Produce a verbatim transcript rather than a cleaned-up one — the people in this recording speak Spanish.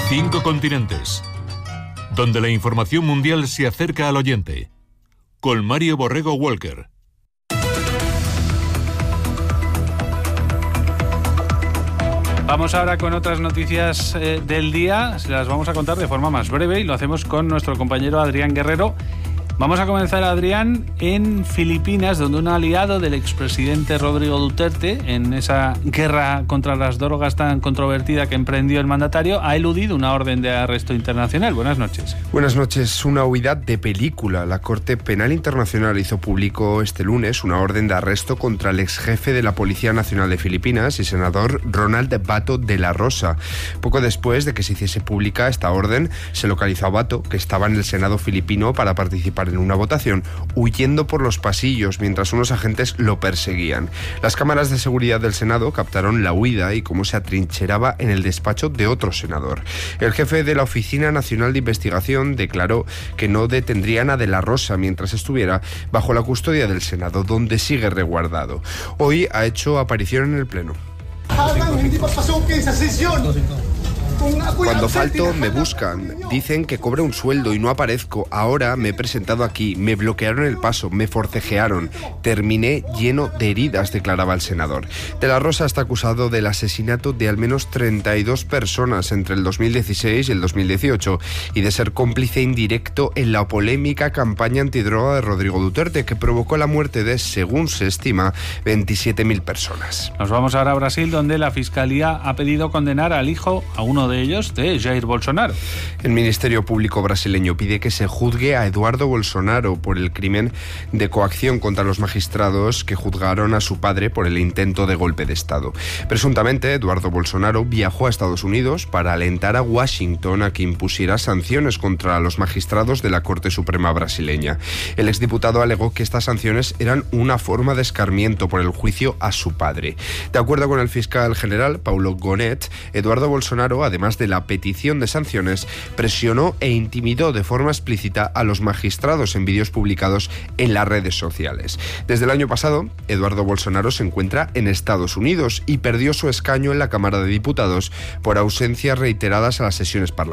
Cinco continentes, donde la información mundial se acerca al oyente. Con Mario Borrego Walker. Vamos ahora con otras noticias eh, del día. Se las vamos a contar de forma más breve y lo hacemos con nuestro compañero Adrián Guerrero. Vamos a comenzar, Adrián, en Filipinas, donde un aliado del expresidente Rodrigo Duterte, en esa guerra contra las drogas tan controvertida que emprendió el mandatario, ha eludido una orden de arresto internacional. Buenas noches. Buenas noches. Una huida de película. La Corte Penal Internacional hizo público este lunes una orden de arresto contra el ex jefe de la Policía Nacional de Filipinas y senador Ronald Bato de la Rosa. Poco después de que se hiciese pública esta orden, se localizó a Bato, que estaba en el Senado filipino para participar en una votación, huyendo por los pasillos mientras unos agentes lo perseguían. Las cámaras de seguridad del Senado captaron la huida y cómo se atrincheraba en el despacho de otro senador. El jefe de la Oficina Nacional de Investigación declaró que no detendrían a De la Rosa mientras estuviera bajo la custodia del Senado, donde sigue resguardado. Hoy ha hecho aparición en el Pleno. Cuando falto, me buscan. Dicen que cobre un sueldo y no aparezco. Ahora me he presentado aquí. Me bloquearon el paso. Me forcejearon. Terminé lleno de heridas, declaraba el senador. De la Rosa está acusado del asesinato de al menos treinta y dos personas entre el dos mil dieciséis y el dos mil dieciocho y de ser cómplice indirecto en la polémica campaña antidroga de Rodrigo Duterte, que provocó la muerte de, según se estima, veintisiete mil personas. Nos vamos ahora a Brasil, donde la Fiscalía ha pedido condenar al hijo, a uno de ellos, de Jair Bolsonaro. El Ministerio Público brasileño pide que se juzgue a Eduardo Bolsonaro por el crimen de coacción contra los magistrados que juzgaron a su padre por el intento de golpe de Estado. Presuntamente, Eduardo Bolsonaro viajó a Estados Unidos para alentar a Washington a que impusiera sanciones contra los magistrados de la Corte Suprema brasileña. El exdiputado alegó que estas sanciones eran una forma de escarmiento por el juicio a su padre. De acuerdo con el fiscal general Paulo Gonet, Eduardo Bolsonaro, además de la petición de sanciones, presionó e intimidó de forma explícita a los magistrados en vídeos publicados en las redes sociales. Desde el año pasado, Eduardo Bolsonaro se encuentra en Estados Unidos y perdió su escaño en la Cámara de Diputados por ausencias reiteradas a las sesiones parlamentarias.